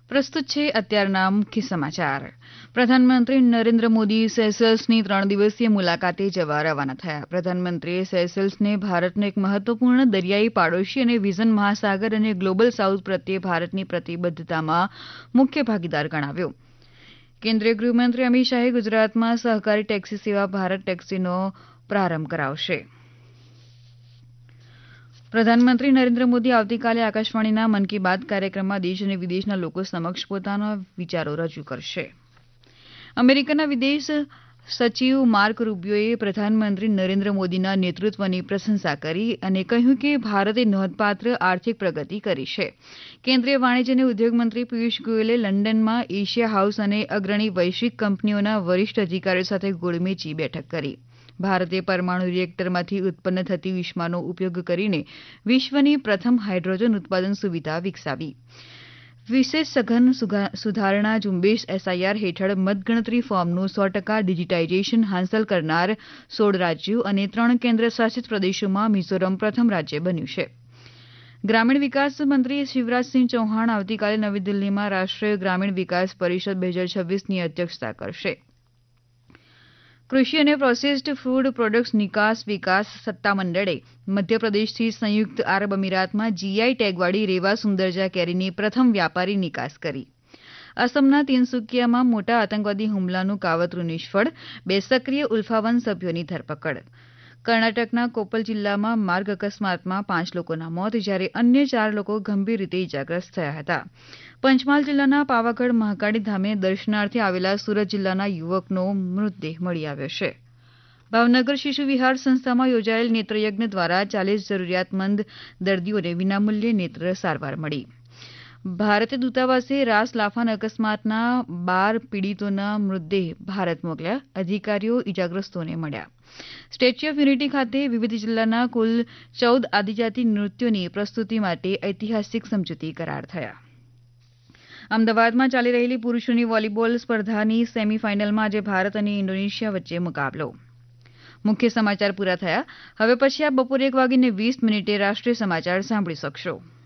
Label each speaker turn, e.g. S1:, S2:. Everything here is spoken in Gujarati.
S1: પ્રસ્તુત છે અત્યારના મુખ્ય સમાચાર. પ્રધાનમંત્રી નરેન્દ્ર મોદી સેશલ્સની 3 દિવસીય મુલાકાતે જવા રવાના થયા. પ્રધાનમંત્રીએ સેશલ્સને ભારતનો એક મહત્વપૂર્ણ દરિયાઈ પાડોશી અને વિઝન મહાસાગર અને ગ્લોબલ સાઉથ પ્રત્યે ભારતની પ્રતિબદ્ધતામાં મુખ્ય ભાગીદાર ગણાવ્યો. કેન્દ્રીય ગૃહમંત્રી અમિત શાહે ગુજરાતમાં સહકારી ટેક્સી સેવા ભારત ટેક્સીનો પ્રારંભ કરાવશે. પ્રધાનમંત્રી નરેન્દ્ર મોદી આવતીકાલે આકાશવાણીના મન કી બાત કાર્યક્રમમાં દેશ અને વિદેશના લોકો સમક્ષ પોતાના વિચારો રજૂ કરશે. અમેરિકાના વિદેશ સચિવ માર્ક રૂબિયોએ પ્રધાનમંત્રી નરેન્દ્ર મોદીના નેતૃત્વની પ્રશંસા કરી અને કહ્યું કે ભારતે નોંધપાત્ર આર્થિક પ્રગતિ કરી છે. કેન્દ્રીય વાણિજ્ય અને ઉદ્યોગ મંત્રી પિયુષ ગોયલે લંડનમાં એશિયા હાઉસ અને અગ્રણી વૈશ્વિક કંપનીઓના વરિષ્ઠ અધિકારીઓ સાથે ગોળમેચી બેઠક કરી. ભારતે પરમાણુ રિએક્ટરમાંથી ઉત્પન્ન થતી ઉષ્માનો ઉપયોગ કરીને વિશ્વની પ્રથમ હાઇડ્રોજન ઉત્પાદન સુવિધા વિકસાવી. વિશેષ સઘન સુધારણા ઝુંબેશ એસઆઈઆર હેઠળ મતગણતરી ફોર્મનું 100% ડિજિટાઇઝેશન હાંસલ કરનાર 16 રાજ્યો અને 3 કેન્દ્ર શાસિત પ્રદેશોમાં મિઝોરમ પ્રથમ રાજ્ય બન્યું છે. ગ્રામીણ વિકાસ મંત્રી શિવરાજસિંહ ચૌહાણ આવતીકાલે નવી દિલ્હીમાં રાષ્ટ્રીય ગ્રામીણ વિકાસ પરિષદ 2026ની અધ્યક્ષતા કરશે. કૃષિ અને પ્રોસેસ્ડ ફૂડ પ્રોડક્ટ્સ નિકાસ વિકાસ સત્તામંડળે મધ્યપ્રદેશથી સંયુક્ત આરબ અમીરાતમાં જીઆઈ ટેગવાળી રેવા સુંદરજા કેરીની પ્રથમ વ્યાપારી નિકાસ કરી. અસમના તિનસુકિયામાં મોટા આતંકવાદી હુમલાનું કાવતરું નિષ્ફળ, 2 સક્રિય ઉલ્ફાવન સભ્યોની ધરપકડ. કર્ણાટકના કોપ્પલ જિલ્લામાં માર્ગ અકસ્માતમાં 5 લોકોના મોત જ્યારે અન્ય 4 લોકો ગંભીર રીતે ઇજાગ્રસ્ત થયા હતા. પંચમહાલ જિલ્લાના પાવાગઢ મહાકાળી ધામે દર્શનાર્થે આવેલા સુરત જિલ્લાના યુવકનો મૃતદેહ મળી આવ્યો છે. ભાવનગર શિશુ વિહાર સંસ્થામાં યોજાયેલ નેત્રયજ્ઞ દ્વારા 40 જરૂરિયાતમંદ દર્દીઓને વિનામૂલ્યે નેત્ર સારવાર મળી. ભારતીય દૂતાવાસે રાસ લાફાન અકસ્માતના 12 પીડિતોના મૃતદેહ ભારત મોકલ્યા. અધિકારીઓ ઇજાગ્રસ્તોને મળ્યા. સ્ટેચ્યુ ઓફ યુનિટી ખાતે વિવિધ જિલ્લાના કુલ 14 આદિજાતિ નૃત્યોની પ્રસ્તુતિ માટે ઐતિહાસિક સમજૂતી કરાર થયા. અમદાવાદમાં ચાલી રહેલી પુરૂષોની વોલીબોલ સ્પર્ધાની સેમીફાઇનલમાં આજે ભારત અને ઇન્ડોનેશિયા વચ્ચે મુકાબલો. મુખ્ય સમાચાર પૂરા થયા. હવે પછી આપ બપોરે 1:20 રાષ્ટ્રીય સમાચાર સાંભળી શકશો.